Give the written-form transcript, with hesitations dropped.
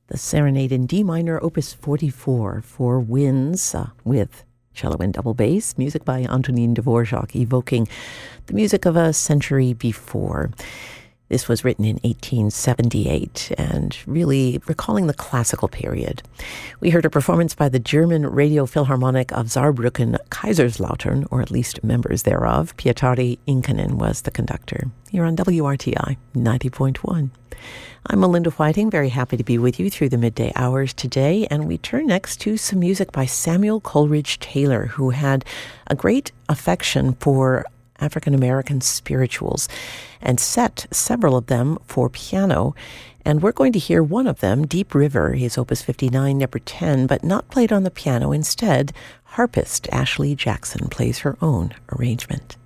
The Serenade in D minor, opus 44, Four Winds, with cello and double bass, music by Antonin Dvorak, evoking the music of a century before. This was written in 1878 and really recalling the classical period. We heard a performance by the German Radio Philharmonic of Saarbrücken Kaiserslautern, or at least members thereof. Pietari Inkinen was the conductor. Here on WRTI 90.1. I'm Melinda Whiting, very happy to be with you through the midday hours today, and we turn next to some music by Samuel Coleridge Taylor, who had a great affection for African-American spirituals and set several of them for piano. And we're going to hear one of them, Deep River, his opus 59, number 10, but not played on the piano. Instead, harpist Ashley Jackson plays her own arrangement.